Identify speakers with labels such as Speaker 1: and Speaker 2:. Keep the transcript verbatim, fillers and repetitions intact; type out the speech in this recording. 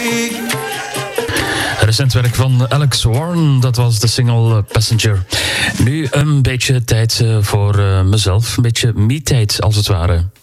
Speaker 1: Recent werk van Alex Warren, dat was de single Passenger. Nu een beetje tijd voor mezelf, een beetje me-tijd als het ware.